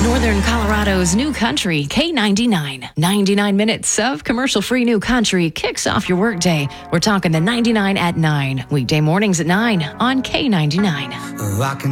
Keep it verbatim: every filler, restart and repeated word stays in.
Northern Colorado's New Country, K ninety-nine. ninety-nine minutes of commercial-free New Country kicks off your workday. We're talking the ninety-nine at nine. Weekday mornings at nine on K ninety-nine. I can